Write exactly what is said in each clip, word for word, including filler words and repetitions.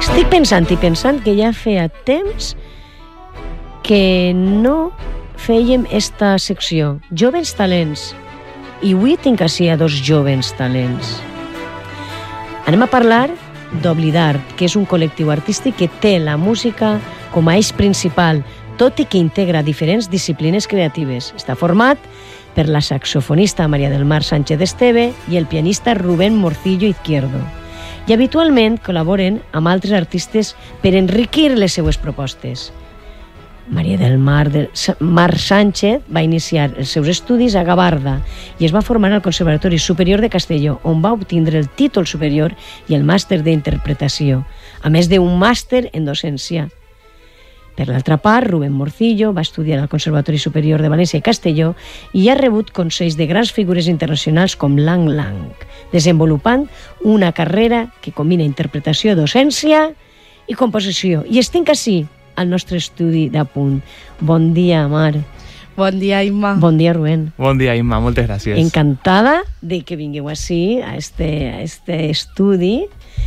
Estic pensant i pensant que ja feia temps que no fèiem esta secció. Jovens talents. I avui tinc així a dos jovens talents. Anem a parlar d'Oblidart, que és un col·lectiu artístic que té la música com a eix principal, tot i que integra diferents disciplines creatives. Està format per la saxofonista María del Mar Sánchez Esteve i el pianista Rubén Morcillo Izquierdo. I habitualment col·laboren amb altres artistes per enriquir les seues propostes. María del Mar, de, Mar Sánchez va iniciar els seus estudis a Gavarda i es va formar al Conservatori Superior de Castelló, on va obtindre el títol superior i el màster d'interpretació, a més d'un màster en docència. Per l'altra part, Rubén Morcillo va estudiar al Conservatori Superior de València i Castelló i ha rebut consells de grans figures internacionals com Lang Lang, desenvolupant una carrera que combina interpretació, docència i composició. I estic ací, al nostre estudi d'Apunt. Bon dia, Mar. Bon dia, Imma. Bon dia, Rubén. Bon dia, Imma. Moltes gràcies. Encantada de que vingueu així, a este, a este estudi,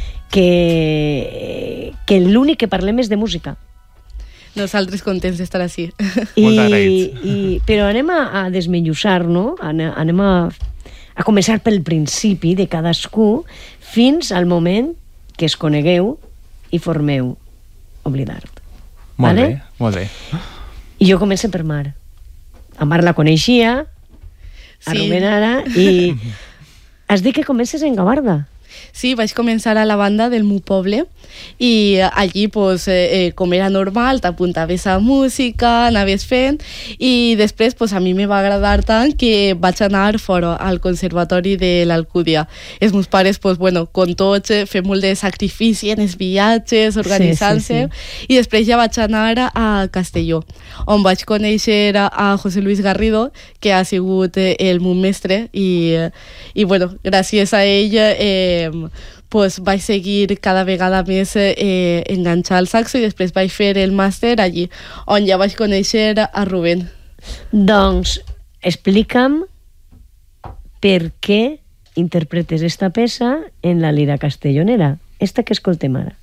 que, que l'únic que parlem és de música. Nosaltres contents d'estar així. I, i, però anem a, a desmenjusar, no? Anem a, a començar pel principi de cadascú fins al moment que es conegueu i formeu Oblidart. Molt vale? bé, molt bé. I jo començo per Mar. A Mar la coneixia, a sí. Rubén ara, i has dit que comences en Gavarda. Sí, vaig començar a la banda del meu poble i allí, pues, eh, com era normal, t'apuntaves a música, anaves fent i després pues, a mi me va agradar tant que vaig anar fora al Conservatori de l'Alcúdia. Els meus pares, pues, bueno, com tots, fem molt de sacrifici en els viatges, organitzant-se, sí, sí, sí. I després ja vaig anar a Castelló, on vaig conèixer a José Luis Garrido, que ha sigut el meu mestre i, i bueno, gràcies a ell eh, pues vaig seguir cada vegada més eh, enganxar al saxo i després vaig fer el màster allí, on ja vaig conèixer a Rubén. Doncs explica'm per què interpretes esta peça en la lira castellonera, esta que escoltem ara.